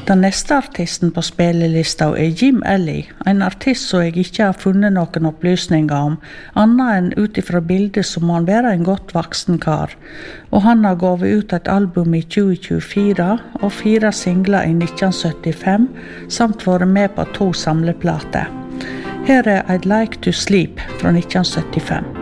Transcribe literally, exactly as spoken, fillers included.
Den neste artisten på spillelista er Jim Ellie, en artist som jeg ikke har funnet noen opplysninger om, annet enn ut ifra bildet som må han være en godt voksen kar. Og han har gått ut et album i tjue tjuefire og fire singler i nitten syttifem, samt vært med på to samleplater. Her er I'd Like to Sleep fra nitten syttifem.